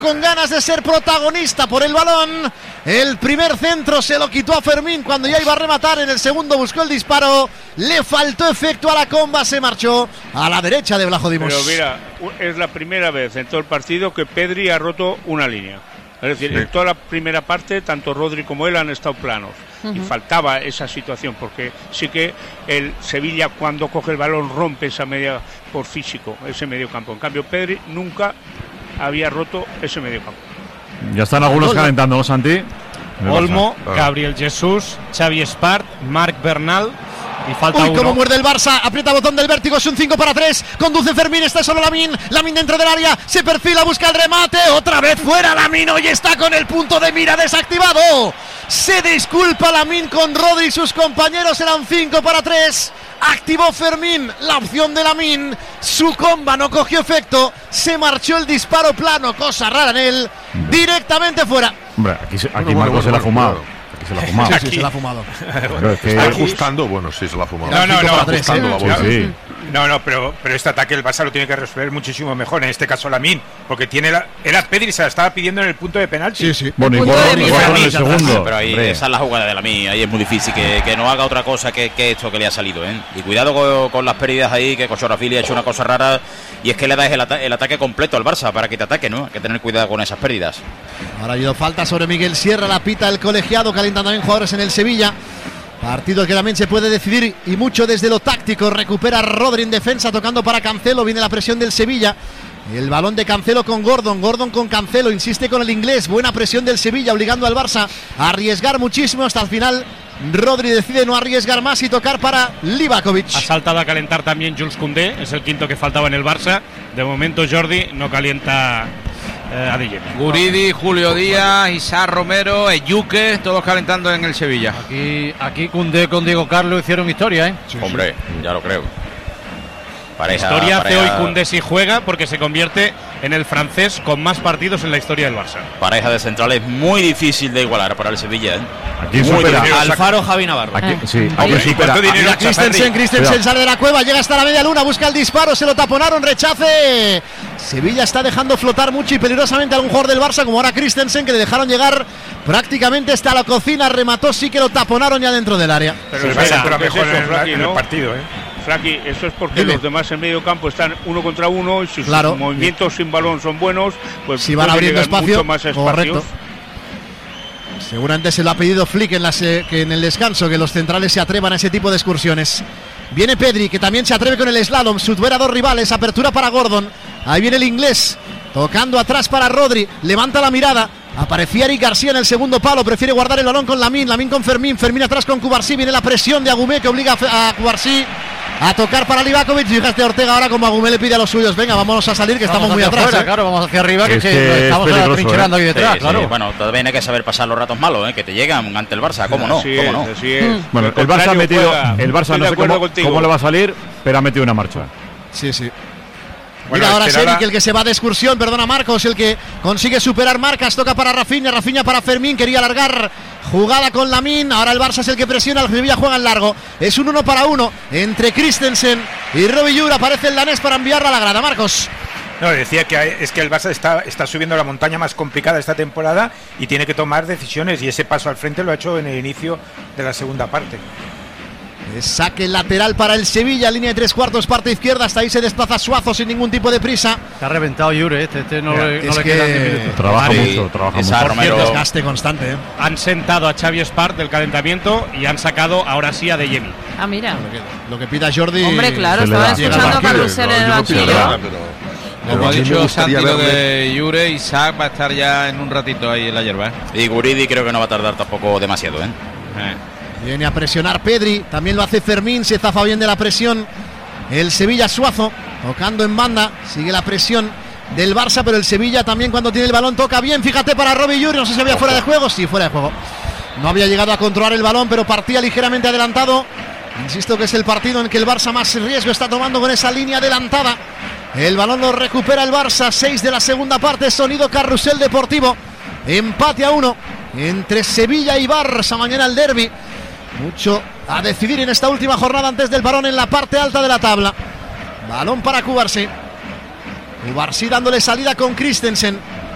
con ganas de ser protagonista por el balón. El primer centro se lo quitó a Fermín cuando ya iba a rematar. En el segundo buscó el disparo, le faltó efecto a la comba, se marchó a la derecha de Vlaho Dimos. Pero mira, es la primera vez en todo el partido que Pedri ha roto una línea. Es decir, en toda la primera parte tanto Rodri como él han estado planos. Y faltaba esa situación, porque sí que el Sevilla cuando coge el balón rompe esa media por físico, ese medio campo. En cambio Pedri nunca había roto ese medio campo. Ya están algunos calentando, ¿no, Santi? Olmo, Gabriel Jesús, Xavi Espart, Marc Bernal. Y falta uno. Cómo muerde el Barça, aprieta botón del vértigo, es un 5-3, conduce Fermín, está solo Lamine dentro del área, se perfila, busca el remate, otra vez fuera Lamine, hoy está con el punto de mira desactivado, se disculpa Lamine con Rodri y sus compañeros, eran 5-3, activó Fermín, la opción de Lamine, su comba no cogió efecto, se marchó el disparo plano, cosa rara en él, directamente fuera. Hombre, aquí Marcos se la ha fumado. Se la ha fumado. Sí, se la ha fumado. Pero es que está ajustando, bueno, sí, se la ha fumado. Ajustando la bola. Sí. No, pero este ataque el Barça lo tiene que resolver muchísimo mejor, en este caso Lamine, porque era Pedri, se la estaba pidiendo en el punto de penalti. Sí. Bueno, igual en el segundo. Pero ahí, esa es la jugada de Lamine, ahí es muy difícil que no haga otra cosa que esto que le ha salido, ¿eh? Y cuidado con las pérdidas ahí, que Kochorafili ha hecho una cosa rara, y es que le das el ataque completo al Barça para que te ataque, ¿no? Hay que tener cuidado con esas pérdidas. Ahora ha habido falta sobre Miguel Sierra, la pita el colegiado, calientan también jugadores en el Sevilla. Partido que también se puede decidir y mucho desde lo táctico. Recupera Rodri en defensa, tocando para Cancelo. Viene la presión del Sevilla. El balón de Cancelo con Gordon. Gordon con Cancelo. Insiste con el inglés. Buena presión del Sevilla, obligando al Barça a arriesgar muchísimo. Hasta el final Rodri decide no arriesgar más y tocar para Livakovic. Ha saltado a calentar también Jules Koundé. Es el quinto que faltaba en el Barça. De momento Jordi no calienta a DJ. Guridi, Julio Díaz, Isaac Romero, Eyuque, todos calentando en el Sevilla. Aquí Koundé con Diego Carlos hicieron historia, ¿eh? Sí, hombre, ya lo creo. Historia hace hoy Koundé si juega, porque se convierte en el francés con más partidos en la historia del Barça. Pareja de centrales muy difícil de igualar para el Sevilla, ¿eh? Aquí supera Alfaro, Javi Navarro. Aquí supera. Christensen sale de la cueva, llega hasta la media luna, busca el disparo, se lo taponaron, rechace. Sevilla está dejando flotar mucho y peligrosamente a algún jugador del Barça, como ahora Christensen, que le dejaron llegar prácticamente hasta la cocina, remató, sí que lo taponaron ya dentro del área. Pero el Barça entró mejor en el partido, ¿eh? Frankie, eso es porque los demás en medio campo están uno contra uno y sus movimientos sin balón son buenos, pues si van abriendo espacio, más correcto. Seguramente se lo ha pedido Flick que en el descanso, que los centrales se atrevan a ese tipo de excursiones. Viene Pedri, que también se atreve con el slalom, supera a dos rivales, apertura para Gordon. Ahí viene el inglés, tocando atrás para Rodri, levanta la mirada. Aparecía Eric García en el segundo palo, prefiere guardar el balón con Lamine con Fermín atrás con Cubarsí, viene la presión de Agumé que obliga a Cubarsí a tocar para Livakovic. Fíjate Ortega ahora como Agumé le pide a los suyos, venga, vámonos a salir que estamos muy atrás. Afuera, claro, vamos hacia arriba, que estamos trincherando ahí detrás, claro. Sí, bueno, también hay que saber pasar los ratos malos, que te llegan ante el Barça, ¿cómo no? Así es. Bueno, el Barça ha metido, el Barça no sé cómo le va a salir, pero ha metido una marcha. Sí. Bueno, mira, ahora es Eric el que se va de excursión, perdona Marcos, el que consigue superar marcas, toca para Rafinha para Fermín, quería alargar jugada con Lamine, ahora el Barça es el que presiona, el Sevilla juega en largo, es un 1-1 entre Christensen y Robbie Llur, aparece el danés para enviarla a la grada, Marcos. No, decía que es que el Barça está subiendo la montaña más complicada esta temporada y tiene que tomar decisiones, y ese paso al frente lo ha hecho en el inicio de la segunda parte. Saque lateral para el Sevilla, línea de 3/4, parte izquierda, hasta ahí se desplaza Suazo sin ningún tipo de prisa. Está reventado Llure, no le quedan 10 minutos. Trabaja mucho. Romero. Desgaste constante, Han sentado a Xavi Espart del calentamiento y han sacado ahora sí a De Jemi. Ah, mira. Lo que pida Jordi. Hombre, claro, estaba escuchando a Carrusel en el banquillo. Como ha dicho Santi, lo de Llure, Isaac va a estar ya en un ratito ahí en la hierba. Y Guridi creo que no va a tardar tampoco demasiado, Viene a presionar Pedri, también lo hace Fermín, se zafa bien de la presión el Sevilla. Suazo, tocando en banda, sigue la presión del Barça, pero el Sevilla también cuando tiene el balón toca bien, fíjate para Robbie Llur, no sé si había fuera de juego, sí, fuera de juego. No había llegado a controlar el balón, pero partía ligeramente adelantado. Insisto que es el partido en que el Barça más riesgo está tomando con esa línea adelantada. El balón lo recupera el Barça, 6 de la segunda parte, sonido Carrusel Deportivo. Empate a 1 entre Sevilla y Barça, mañana el derbi. Mucho a decidir en esta última jornada antes del parón en la parte alta de la tabla. Balón para Cubarsí. Cubarsí dándole salida con Christensen.